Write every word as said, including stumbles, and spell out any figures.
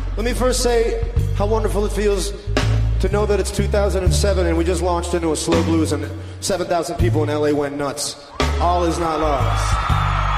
Let me first say how wonderful it feels to know that it's two thousand seven and we just launched into a slow blues and seven thousand people in L A went nuts. All is not lost.